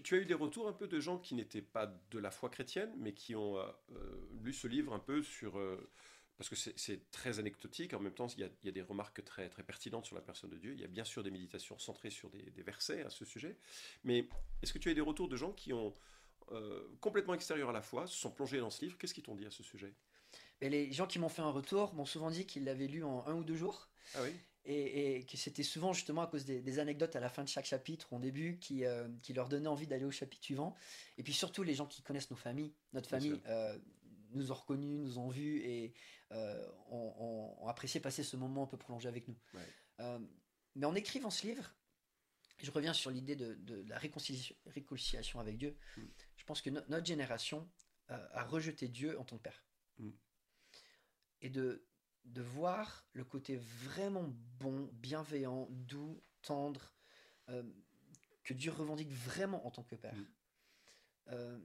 tu as eu des retours un peu de gens qui n'étaient pas de la foi chrétienne, mais qui ont lu ce livre un peu sur... parce que c'est très anecdotique, en même temps il y a des remarques très, très pertinentes sur la personne de Dieu, il y a bien sûr des méditations centrées sur des versets à ce sujet, mais est-ce que tu as eu des retours de gens qui ont complètement extérieurs à la foi, se sont plongés dans ce livre, qu'est-ce qu'ils t'ont dit à ce sujet? Et les gens qui m'ont fait un retour m'ont souvent dit qu'ils l'avaient lu en 1 ou 2 jours Ah oui? et que c'était souvent justement à cause des anecdotes à la fin de chaque chapitre ou en début qui leur donnaient envie d'aller au chapitre suivant. Et puis surtout les gens qui connaissent nos familles, notre Bien sûr. famille nous ont reconnus, nous ont vus et ont apprécié passer ce moment un peu prolongé avec nous. Ouais. Euh, mais en écrivant ce livre, je reviens sur l'idée de la réconciliation avec Dieu. Mm, Je pense que notre génération a rejeté Dieu en tant que père. mm, Et de voir le côté vraiment bon, bienveillant, doux, tendre, euh, que Dieu revendique vraiment en tant que père, mm. euh,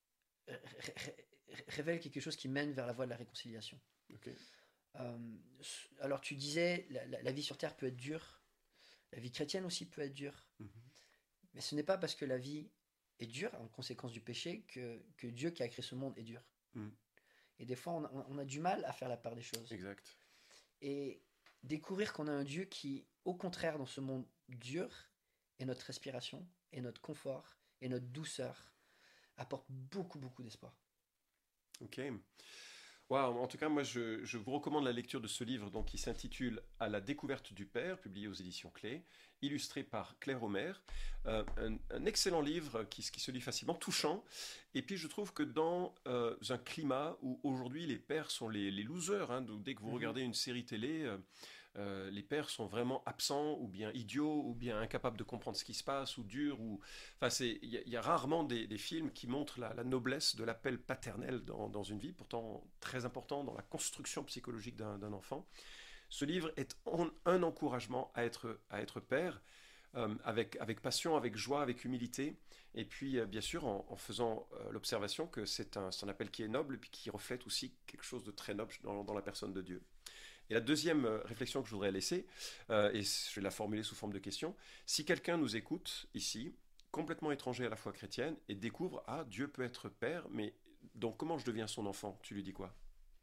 révèle quelque chose qui mène vers la voie de la réconciliation. Ok. Euh, alors tu disais, la vie sur Terre peut être dure, la vie chrétienne aussi peut être dure, Mhm. mais ce n'est pas parce que la vie est dure, en conséquence du péché, que Dieu qui a créé ce monde est dur. Mm. Et des fois, on a du mal à faire la part des choses. Exact. Et découvrir qu'on a un Dieu qui, au contraire, dans ce monde dur, est notre respiration, est notre confort, est notre douceur, apporte beaucoup, beaucoup d'espoir. Ok. Waouh, en tout cas, moi, je vous recommande la lecture de ce livre donc, qui s'intitule À la découverte du Père, publié aux éditions Clé, illustré par Claire Homer. Un excellent livre qui se lit facilement, touchant. Et puis, je trouve que dans un climat où aujourd'hui les pères sont les losers, hein, donc dès que vous Mhm. regardez une série télé, les pères sont vraiment absents, ou bien idiots, ou bien incapables de comprendre ce qui se passe, ou durs, ou... Enfin, il y a rarement des films qui montrent la noblesse de l'appel paternel dans une vie, pourtant très important dans la construction psychologique d'un enfant. Ce livre est un encouragement à être père, avec passion, avec joie, avec humilité, et puis bien sûr en faisant l'observation que c'est un appel qui est noble, et puis qui reflète aussi quelque chose de très noble dans la personne de Dieu. Et la deuxième réflexion que je voudrais laisser, et je vais la formuler sous forme de question, si quelqu'un nous écoute ici, complètement étranger à la foi chrétienne, et découvre, ah, Dieu peut être père, mais donc comment je deviens son enfant? Tu lui dis quoi?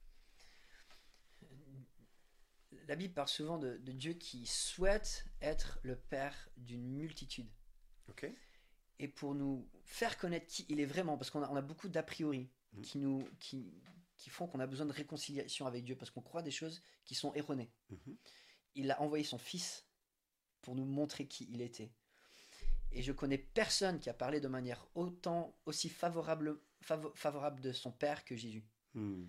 La Bible parle souvent de Dieu qui souhaite être le Père d'une multitude. Ok. Et pour nous faire connaître qui il est vraiment, parce qu'on a beaucoup d'a priori Mhm. qui font qu'on a besoin de réconciliation avec Dieu, parce qu'on croit des choses qui sont erronées. Mhm. Il a envoyé son Fils pour nous montrer qui il était. Et je connais personne qui a parlé de manière aussi favorable de son Père que Jésus. Mhm.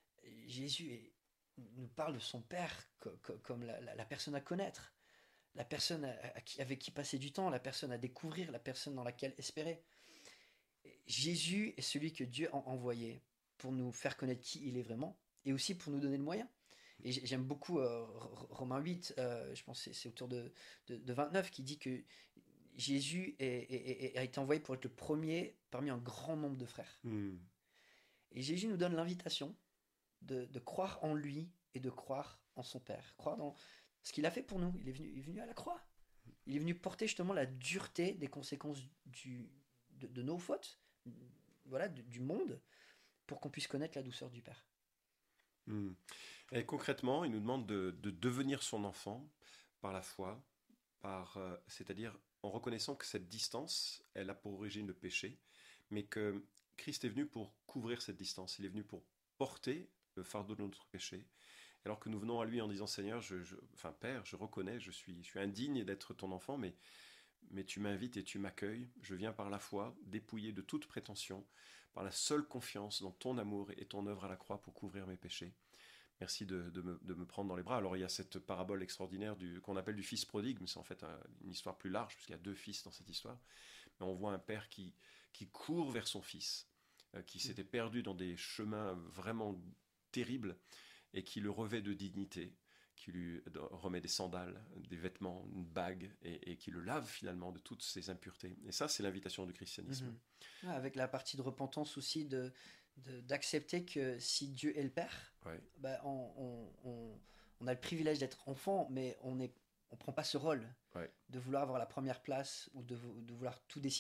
Nous parle de son Père comme la personne à connaître, la personne avec qui passer du temps, la personne à découvrir, la personne dans laquelle espérer. Jésus est celui que Dieu a envoyé pour nous faire connaître qui il est vraiment et aussi pour nous donner le moyen. Et j'aime beaucoup Romains 8, je pense que c'est autour de 29, qui dit que Jésus a été envoyé pour être le premier parmi un grand nombre de frères. Mhm. Et Jésus nous donne l'invitation de croire en lui et de croire en son Père. Croire dans ce qu'il a fait pour nous. Il est venu à la croix. Il est venu porter justement la dureté des conséquences de nos fautes, voilà, du monde, pour qu'on puisse connaître la douceur du Père. Mhm. Et concrètement, il nous demande de devenir son enfant par la foi, c'est-à-dire en reconnaissant que cette distance, elle a pour origine le péché, mais que Christ est venu pour couvrir cette distance. Il est venu pour porter le fardeau de notre péché. Alors que nous venons à lui en disant Seigneur, enfin Père, je reconnais, je suis indigne d'être ton enfant, mais tu m'invites et tu m'accueilles. Je viens par la foi, dépouillé de toute prétention, par la seule confiance dans ton amour et ton œuvre à la croix pour couvrir mes péchés. Merci de me prendre dans les bras. Alors il y a cette parabole extraordinaire qu'on appelle du fils prodigue, mais c'est en fait une histoire plus large, puisqu'il y a deux fils dans cette histoire. Mais on voit un père qui court vers son fils, qui s'était perdu dans des chemins vraiment terribles, et qui le revêt de dignité, qui lui remet des sandales, des vêtements, une bague, et qui le lave finalement de toutes ses impuretés. Et ça, c'est l'invitation du christianisme. Mhm. Ouais, avec la partie de repentance aussi, d'accepter que si Dieu est le Père, Ouais, bah, on a le privilège d'être enfant, mais on prend pas ce rôle ouais. de vouloir avoir la première place ou de vouloir tout décider.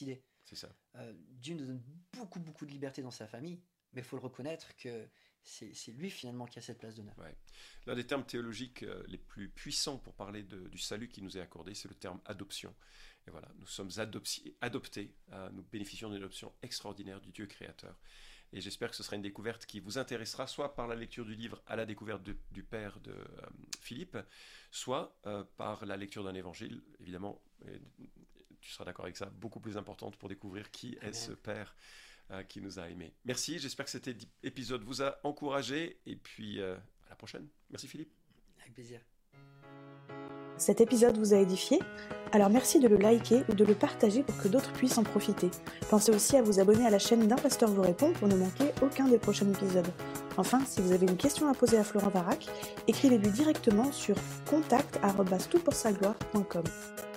C'est ça. Dieu nous donne beaucoup, beaucoup de liberté dans sa famille, mais il faut le reconnaître que c'est lui finalement qui a cette place d'honneur. Ouais. L'un des termes théologiques les plus puissants pour parler du salut qui nous est accordé, c'est le terme adoption. Et voilà, nous sommes adoptés, nous bénéficions d'une adoption extraordinaire du Dieu créateur. Et j'espère que ce sera une découverte qui vous intéressera, soit par la lecture du livre à la découverte du père de Philippe, soit par la lecture d'un évangile, évidemment, tu seras d'accord avec ça, beaucoup plus importante pour découvrir qui est ce père qui nous a aimés. Merci, j'espère que cet épisode vous a encouragé, et puis à la prochaine. Merci Philippe. Avec plaisir. Cet épisode vous a édifié ? Alors merci de le liker ou de le partager pour que d'autres puissent en profiter. Pensez aussi à vous abonner à la chaîne d'Un Pasteur vous répond pour ne manquer aucun des prochains épisodes. Enfin, si vous avez une question à poser à Florent Varac, écrivez-lui directement sur contact@toutpoursagloire.com.